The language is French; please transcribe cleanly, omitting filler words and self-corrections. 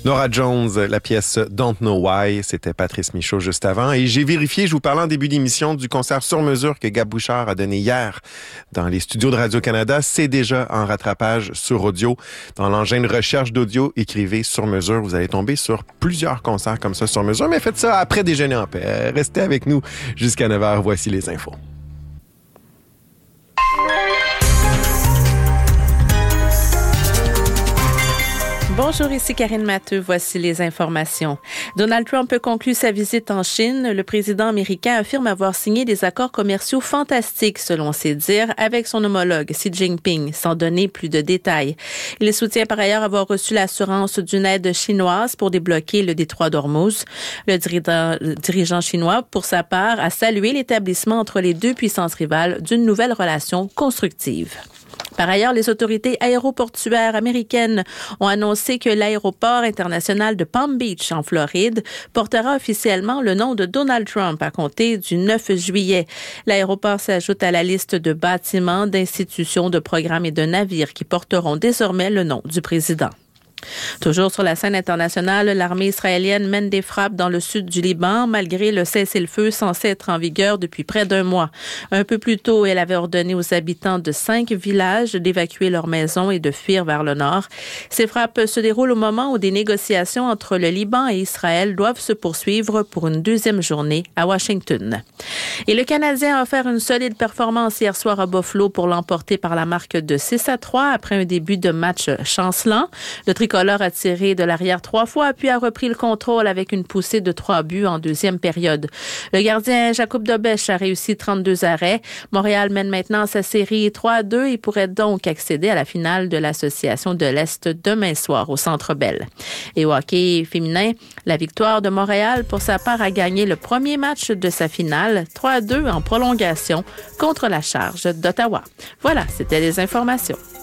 Norah Jones, la pièce Don't Know Why, c'était Patrice Michaud juste avant. Et j'ai vérifié, je vous parlais en début d'émission du concert sur mesure que Gab Bouchard a donné hier dans les studios de Radio-Canada. C'est déjà en rattrapage sur audio. Dans l'engin de recherche d'audio, écrivez sur mesure. Vous allez tomber sur plusieurs concerts comme ça sur mesure. Mais faites ça après déjeuner en paix. Restez avec nous jusqu'à 9h. Voici les infos. Bonjour, ici Karine Matteux. Voici les informations. Donald Trump a conclu sa visite en Chine. Le président américain affirme avoir signé des accords commerciaux fantastiques, selon ses dires, avec son homologue Xi Jinping, sans donner plus de détails. Il soutient par ailleurs avoir reçu l'assurance d'une aide chinoise pour débloquer le détroit d'Ormuz. Le dirigeant chinois, pour sa part, a salué l'établissement entre les deux puissances rivales d'une nouvelle relation constructive. Par ailleurs, les autorités aéroportuaires américaines ont annoncé que l'aéroport international de Palm Beach, en Floride, portera officiellement le nom de Donald Trump à compter du 9 juillet. L'aéroport s'ajoute à la liste de bâtiments, d'institutions, de programmes et de navires qui porteront désormais le nom du président. Toujours sur la scène internationale, l'armée israélienne mène des frappes dans le sud du Liban, malgré le cessez-le-feu censé être en vigueur depuis près d'un mois. Un peu plus tôt, elle avait ordonné aux habitants de 5 villages d'évacuer leurs maisons et de fuir vers le nord. Ces frappes se déroulent au moment où des négociations entre le Liban et Israël doivent se poursuivre pour une deuxième journée à Washington. Et le Canadien a offert une solide performance hier soir à Buffalo pour l'emporter par la marque de 6-3 après un début de match chancelant. Le tricolore a tiré de l'arrière 3 fois, puis a repris le contrôle avec une poussée de 3 buts en deuxième période. Le gardien Jakub Dobeš a réussi 32 arrêts. Montréal mène maintenant sa série 3-2 et pourrait donc accéder à la finale de l'Association de l'Est demain soir au Centre Bell. Et au hockey féminin, la victoire de Montréal, pour sa part, a gagné le premier match de sa finale, 3-2 en prolongation contre la Charge d'Ottawa. Voilà, c'était les informations.